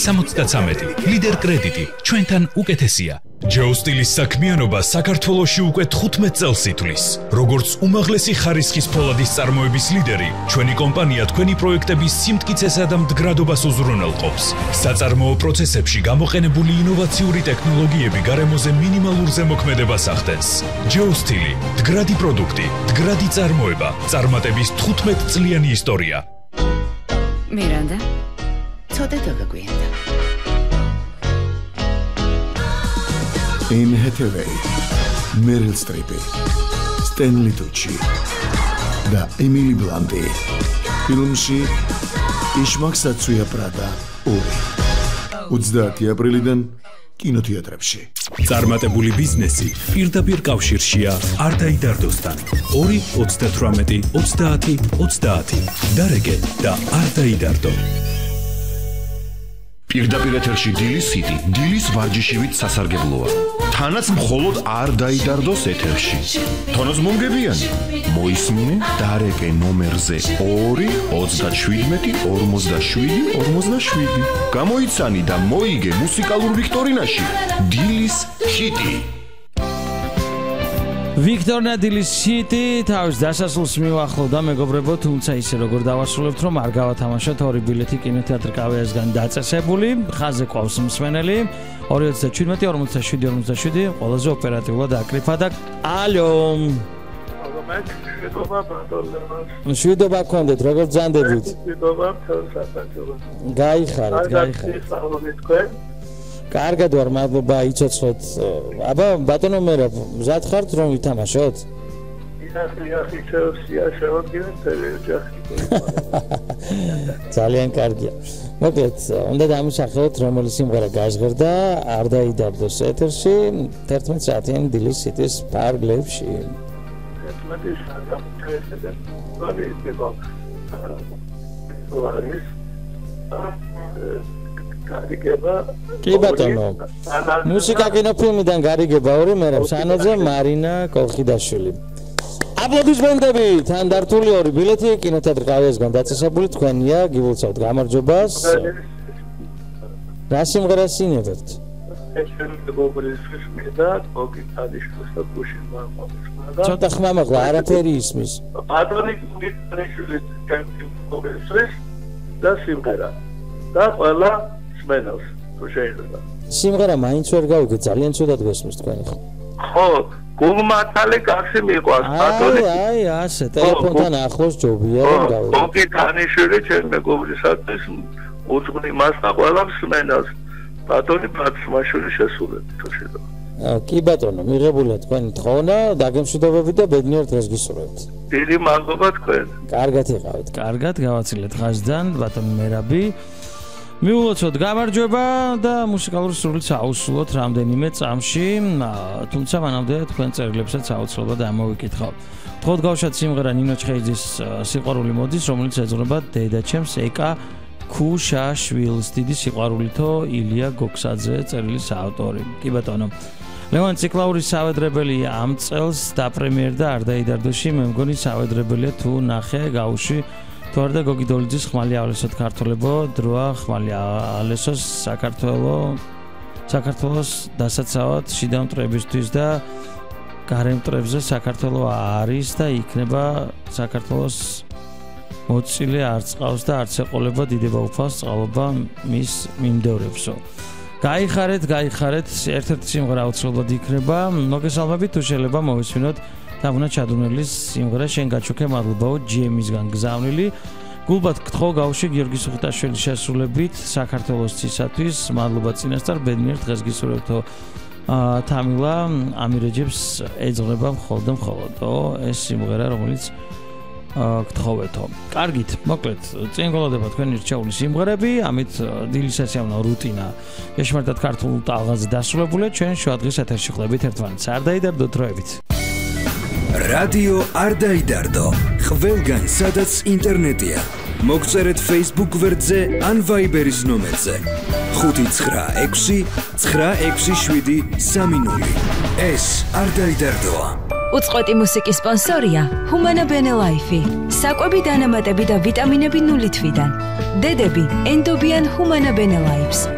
63. ლიდერ კრედიტი, ჩვენთან უკეთესია. ჯეოსტილის საქმიანობა საქართველოში უკვე 15 წელს ითვლის. როგორც უმაღლესი ხარისხის ფოლადის წარმოების ლიდერი, ჩვენი კომპანია თქვენი პროექტების სიმტკიცესა და მდგრადობას უზრუნველყოფს. საწარმოო პროცესებში გამოყენებული ინოვაციური ტექნოლოგიები გარემოზე მინიმალურ ზემოქმედებას ახდენს. ჯეოსტილი, მდგრადი პროდუქტი, მდგრადი წარმოება, წარმატების 15 წლიანი ისტორია. მირანდა, ცოტა დაგაგვიანდა. Anne Hathaway, Meryl Streep, Stanley Tucci და Emily Blunt. ფილმში იშმაკსაცუია პრადა 2. 30 აპრილიდან კინოთეატრებში. წარმატებული ბიზნესი პირდაპირ კავშირშია არდაიდარდოსთან. 2-38-30-30 დარეგე და არდაიდარდო. პირდაპირ ეთერში დილის ჰიტი, დილის ვარჯიშივით სასარგებლოა. თანაც მხოლოდ არ დაიდარდოს ეთერში. თონოს მომგებიანი, მოისმინე დარეკე ნომერზე 2-37-47-47. გამოიცანი და მოიგე მუსიკალურ ვიქტორინაში დილის ჰიტი. ვიქტორია დილის ჰიტი თავის დასასრულს მივახლოვდა მეგობრებო, თუმცა ისე როგორ დავასრულებთ, რომ არ გავათამაშოთ 2 ბილეთი კინოთეატრ კავეასგან დაწესებული. ხაზზე ყავს მსმენელი 237-47-47 ყველაზე ოპერატიულად აკრიფა და ალო. შვიდობა გქონდეთ, როგორ ბრძანდებით? შვიდობა თელსაფანჯოლა. გაიხარეთ. კარგად ვარ, მადლობა, იცოცხლოთ. აბა, ბატონო მერაბ, მზად ხართ რომ ვითამაშოთ? იახი ჩელსია შევადგინეთ თელეოჯახი. ძალიან კარგია. მოკლედ, უნდა დამისახოთ, რომელი სიმღერა გაჟღერდა არ დაიდარდოს ეთერში 11 საათიან დილის ჰიტის პარკლებში. 11 საათი გარიგება. კი ბატონო. მუსიკა კინოფილმიდან გარიგება 2 მერაბ სანაძე, მარინა კოლხიდაშვილი. აპლოდისმენტები, თან დართული 2 ბილეთი კინოთეატრ კავეასგან დაწესებული თქვენია, გიულწავთ გამარჯვებას. რა სიმღერას ინებებთ? ცოტა ხმა მაღლა, არაფერი ისმის. ბატონი კულიტანიშვილის კანტინგის და სიმღერა. და ყველა სმენელს თუ შეიძლება. სიმღერა მაინც ვერ გავიგე, ძალიან ცუდად გესმის თქვენი ხო? ხო, გულმართალი კაცი მიყვარს ბატონი. აი, ასე, ტელეფონთან ახლოს ჯობია რომ გავიგე. კულიტანიშვილი ჩემ მეგობრისათვის უძღვნი მას და ყველა სმენელს. ბატონი ბაცმაშვილი შესულები თუ შეიძლება. კი ბატონო, მიღებულია თქვენი თხოვნა, დაგემშვიდობებით და ბედნიერ დღეს გისურვებთ. დიდი მადლობა თქვენ. კარგად იყავით. კარგად გავაცილეთ ხაზიდან, ბატონი მერაბი. მიულოცოთ გამარჯვება და მუსიკალური სურვილს აუსულოთ რამდენიმე წამში, თუმცა მანამდე თქვენ წერილებსაც აუცილებლად ამოვიკითხავ. თხოვთ გავშათ სიმღერა ნინო ჩხეიძის სიყვარული მოდის, რომელიც ეძღვნება დედაჩემს ეკა ქუშაშვილს. დიდი სიყვარულითო ილია გოქსაძე წერილის ავტორი. კი ბატონო. ლევან ციკლაურის სავედრებელი ამ წელს დაპრემიერდა არ დაიდარდოში, მე მგონი სავედრებელია თუ ნახე გავუში თუ არ და გოგი დოლიძის ხმალი ალესოთ ქართულებო, დროა ხმალი ალესოს საქართველოს დასაცავად შიდა მტრებისთვის და გარე მტრებზე საქართველო არის და იქნება საქართველოს მოცილე არც ყავს და არც ეყოლება დიდება უფალს წყალობა მის მიმდევრებსო. გაიხარეთ, ერთ-ერთი სიმღერა აუცილებლად იქნება. მოგესალმებით, თუ შეიძლება მოვისმინოთ თამუნა ჩადუნელის სიმღერა შენ გაჩუქე, მადლობაო GM-ისგან გზავნილი. გულბად გთხოვ გავში გიორგი სუხიტაშვილის შესრულებით საქართველოს ცისათვის. მადლობა წინასწარ, ბედნიერ დღეს გისურვებთო. თამილა ამირეჯებს ეძღვნება მხოლოდ ეს სიმღერა, რომელიც გთხოვეთო. კარგით, მოკლედ, წინ გველოდება თქვენი რჩეული სიმღერები, ამით დილის სასიამოვნო რუტინა ეშმარდათ ქართულ ტალღაზე დასრულებულია. ჩვენ შუადღის ეთერში ხვდებით ერთმანეთს. არ დაიდარდო დროებით. რადიო არ დაიდარდო. ყველგან სადაც ინტერნეტია. მოგწერეთ Facebook გვერდზე ან Viber-ის ნომერზე 596 967 30. ეს არ დაიდარდოა. უწყვეტი მუსიკის სპონსორია Humana Bene Life. საკვები დანამატები და ვიტამინები 0 თვიდან. დედები ენდობიან Humana Bene Life-ს.